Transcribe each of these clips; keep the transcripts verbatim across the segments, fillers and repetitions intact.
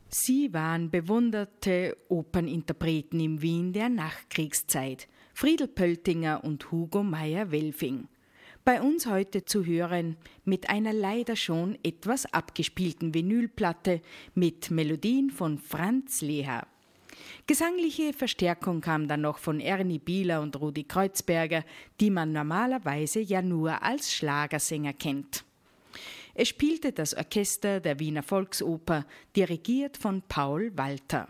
Sie waren bewunderte Operninterpreten in Wien der Nachkriegszeit, Friedel Pöltinger und Hugo Meyer-Welfing. Bei uns heute zu hören mit einer leider schon etwas abgespielten Vinylplatte mit Melodien von Franz Leha. Gesangliche Verstärkung kam dann noch von Ernie Bieler und Rudi Kreuzberger, die man normalerweise ja nur als Schlagersänger kennt. Es spielte das Orchester der Wiener Volksoper, dirigiert von Paul Walter.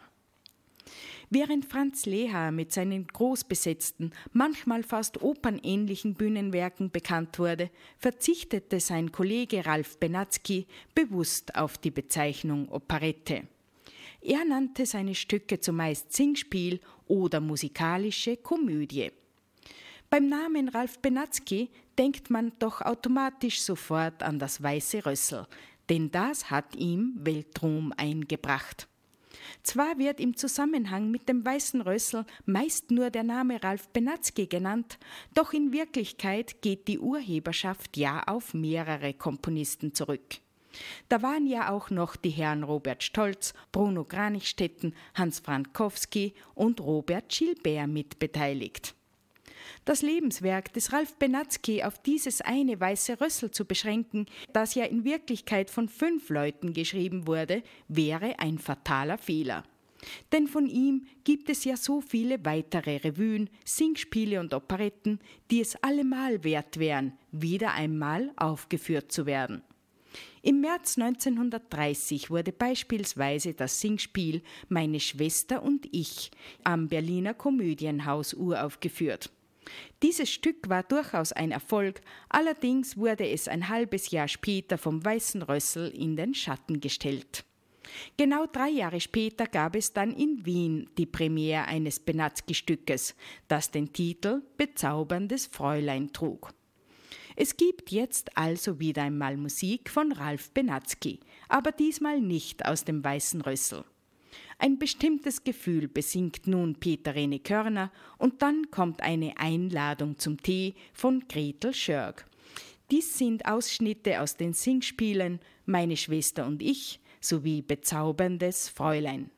Während Franz Leha mit seinen großbesetzten, manchmal fast opernähnlichen Bühnenwerken bekannt wurde, verzichtete sein Kollege Ralf Benatzky bewusst auf die Bezeichnung Operette. Er nannte seine Stücke zumeist Singspiel oder musikalische Komödie. Beim Namen Ralf Benatzky denkt man doch automatisch sofort an das Weiße Rössl, denn das hat ihm Weltruhm eingebracht. Zwar wird im Zusammenhang mit dem Weißen Rössl meist nur der Name Ralf Benatzky genannt, doch in Wirklichkeit geht die Urheberschaft ja auf mehrere Komponisten zurück. Da waren ja auch noch die Herren Robert Stolz, Bruno Kranichstetten, Hans Frankowski und Robert Gilbert mitbeteiligt. Das Lebenswerk des Ralf Benatzky auf dieses eine Weiße Rössl zu beschränken, das ja in Wirklichkeit von fünf Leuten geschrieben wurde, wäre ein fataler Fehler. Denn von ihm gibt es ja so viele weitere Revuen, Singspiele und Operetten, die es allemal wert wären, wieder einmal aufgeführt zu werden. Im März neunzehnhundertdreißig wurde beispielsweise das Singspiel Meine Schwester und ich am Berliner Komödienhaus uraufgeführt. Dieses Stück war durchaus ein Erfolg, allerdings wurde es ein halbes Jahr später vom Weißen Rössl in den Schatten gestellt. Genau drei Jahre später gab es dann in Wien die Premiere eines Benatzky-Stückes, das den Titel Bezauberndes Fräulein trug. Es gibt jetzt also wieder einmal Musik von Ralf Benatzky, aber diesmal nicht aus dem Weißen Rössl. Ein bestimmtes Gefühl besingt nun Peter Rene Körner und dann kommt eine Einladung zum Tee von Gretel Schörg. Dies sind Ausschnitte aus den Singspielen Meine Schwester und ich sowie Bezauberndes Fräulein.